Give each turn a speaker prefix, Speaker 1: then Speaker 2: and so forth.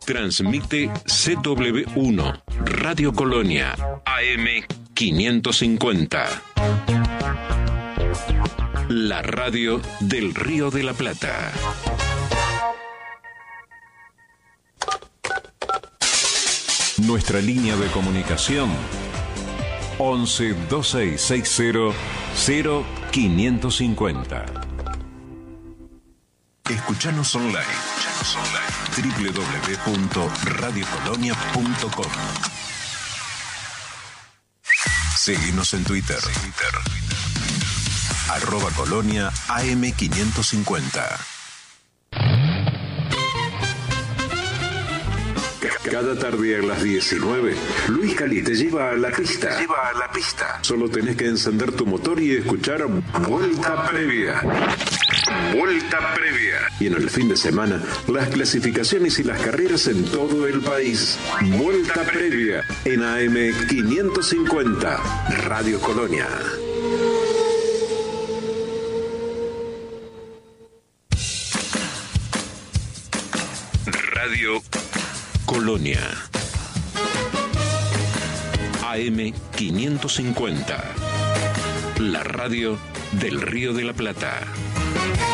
Speaker 1: Transmite CW1, Radio Colonia, AM 550. La radio del Río de la Plata. Nuestra línea de comunicación 11 2660 0550. Escuchanos online www.radiocolonia.com. Seguinos en Twitter. @Colonia AM550. Cada tarde a las 19, Luis Cali te lleva a la pista. Solo tenés que encender tu motor y escuchar Vuelta Previa. Vuelta Previa. Y en el fin de semana, las clasificaciones y las carreras en todo el país. Vuelta Previa en AM550, Radio Colonia. Radio Colonia. AM550. La radio del Río de la Plata.